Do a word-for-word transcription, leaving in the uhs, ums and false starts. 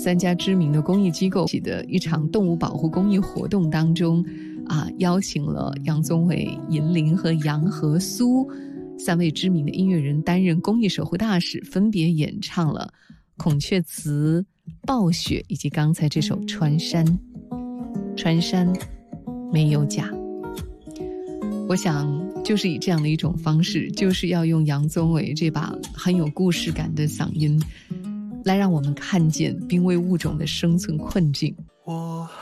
三家知名的公益机构起的一场动物保护公益活动当中啊，邀请了杨宗纬、银铃和杨和苏三位知名的音乐人担任公益守护大使，分别演唱了孔雀词、暴雪以及刚才这首穿山。穿山没有假，我想就是以这样的一种方式，就是要用杨宗纬这把很有故事感的嗓音来让我们看见濒危物种的生存困境。 我